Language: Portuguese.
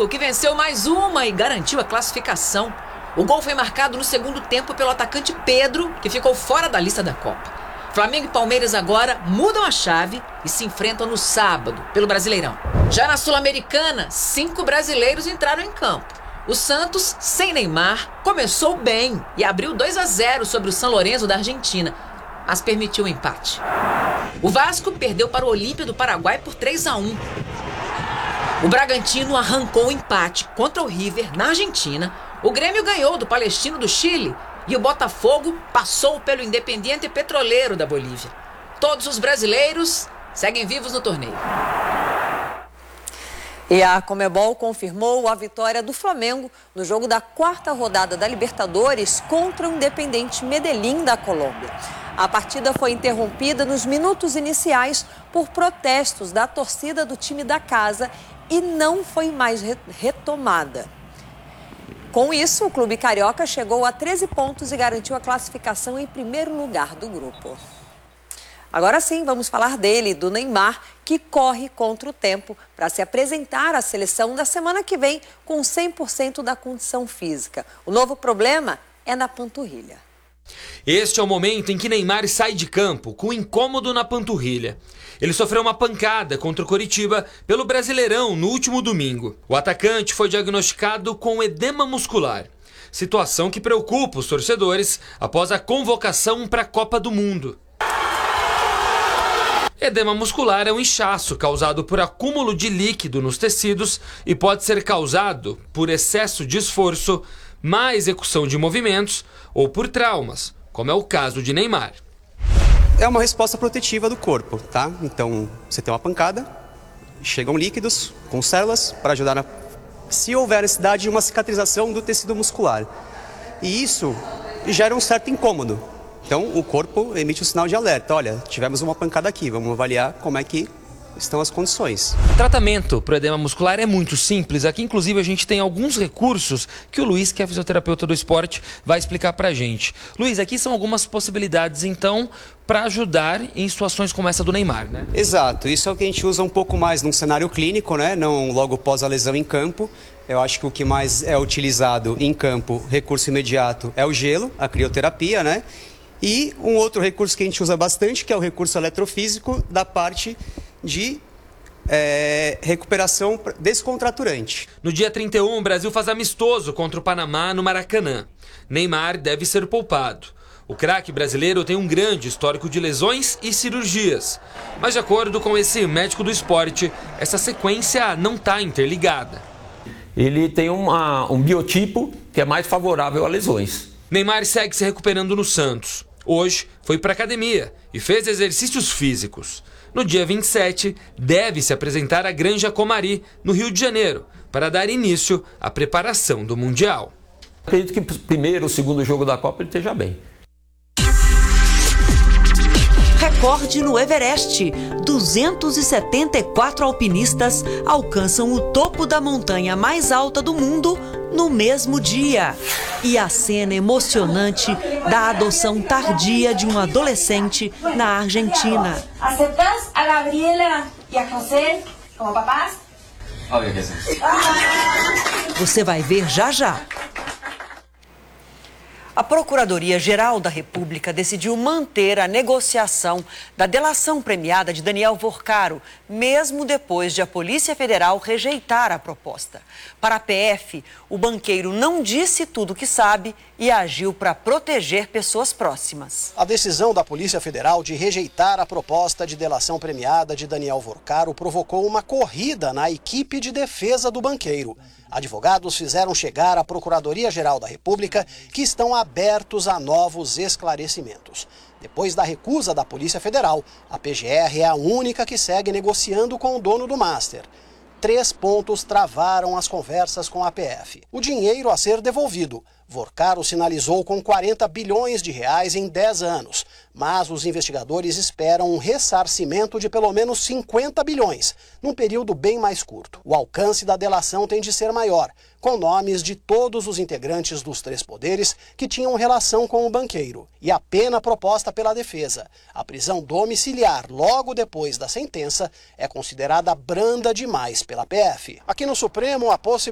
Flamengo, que venceu mais uma e garantiu a classificação. O gol foi marcado no segundo tempo pelo atacante Pedro, que ficou fora da lista da Copa. Flamengo e Palmeiras agora mudam a chave e se enfrentam no sábado, pelo Brasileirão. Já na Sul-Americana, 5 brasileiros entraram em campo. O Santos, sem Neymar, começou bem e abriu 2-0 sobre o São Lourenço da Argentina, mas permitiu o empate. O Vasco perdeu para o Olímpia do Paraguai por 3-1. O Bragantino arrancou o empate contra o River na Argentina. O Grêmio ganhou do Palestino do Chile e o Botafogo passou pelo Independiente Petroleiro da Bolívia. Todos os brasileiros seguem vivos no torneio. E a Conmebol confirmou a vitória do Flamengo no jogo da 4ª rodada da Libertadores contra o Independiente Medellín da Colômbia. A partida foi interrompida nos minutos iniciais por protestos da torcida do time da casa e não foi mais retomada. Com isso, o clube carioca chegou a 13 pontos e garantiu a classificação em primeiro lugar do grupo. Agora sim, vamos falar dele, do Neymar, que corre contra o tempo para se apresentar à seleção da semana que vem com 100% da condição física. O novo problema é na panturrilha. Este é o momento em que Neymar sai de campo com incômodo na panturrilha. Ele sofreu uma pancada contra o Coritiba pelo Brasileirão no último domingo. O atacante foi diagnosticado com edema muscular, situação que preocupa os torcedores após a convocação para a Copa do Mundo. Edema muscular é um inchaço causado por acúmulo de líquido nos tecidos e pode ser causado por excesso de esforço, má execução de movimentos ou por traumas, como é o caso de Neymar. É uma resposta protetiva do corpo, tá? Então, você tem uma pancada, chegam líquidos com células para ajudar se houver necessidade de uma cicatrização do tecido muscular. E isso gera um certo incômodo. Então, o corpo emite um sinal de alerta. Olha, tivemos uma pancada aqui, vamos avaliar como é que estão as condições. O tratamento para o edema muscular é muito simples. Aqui, inclusive, a gente tem alguns recursos que o Luiz, que é fisioterapeuta do esporte, vai explicar para a gente. Luiz, aqui são algumas possibilidades, então, para ajudar em situações como essa do Neymar, né? Exato. Isso é o que a gente usa um pouco mais num cenário clínico, né? Não logo após a lesão em campo. Eu acho que o que mais é utilizado em campo, recurso imediato, é o gelo, a crioterapia, né? E um outro recurso que a gente usa bastante, que é o recurso eletrofísico da parte de recuperação descontraturante. No dia 31, o Brasil faz amistoso contra o Panamá no Maracanã. Neymar deve ser poupado. O craque brasileiro tem um grande histórico de lesões e cirurgias. Mas de acordo com esse médico do esporte, essa sequência não está interligada. Ele tem um biotipo que é mais favorável a lesões. Neymar segue se recuperando no Santos. Hoje foi para a academia e fez exercícios físicos. No dia 27, deve se apresentar à Granja Comari, no Rio de Janeiro, para dar início à preparação do Mundial. Acredito que o primeiro ou segundo jogo da Copa ele esteja bem. Recorde no Everest. 274 alpinistas alcançam o topo da montanha mais alta do mundo no mesmo dia. E a cena emocionante da adoção tardia de um adolescente na Argentina. ¿Aceptas a Gabriela e a José como papás? Óbvio que sim. Você vai ver já já. A Procuradoria-Geral da República decidiu manter a negociação da delação premiada de Daniel Vorcaro, mesmo depois de a Polícia Federal rejeitar a proposta. Para a PF, o banqueiro não disse tudo o que sabe e agiu para proteger pessoas próximas. A decisão da Polícia Federal de rejeitar a proposta de delação premiada de Daniel Vorcaro provocou uma corrida na equipe de defesa do banqueiro. Advogados fizeram chegar à Procuradoria-Geral da República que estão abertos a novos esclarecimentos. Depois da recusa da Polícia Federal, a PGR é a única que segue negociando com o dono do Master. 3 pontos travaram as conversas com a PF. O dinheiro a ser devolvido. Vorcaro sinalizou com 40 bilhões de reais em 10 anos, mas os investigadores esperam um ressarcimento de pelo menos 50 bilhões, num período bem mais curto. O alcance da delação tem de ser maior, com nomes de todos os integrantes dos 3 poderes que tinham relação com o banqueiro. E a pena proposta pela defesa, a prisão domiciliar logo depois da sentença, é considerada branda demais pela PF. Aqui no Supremo, a possibilidade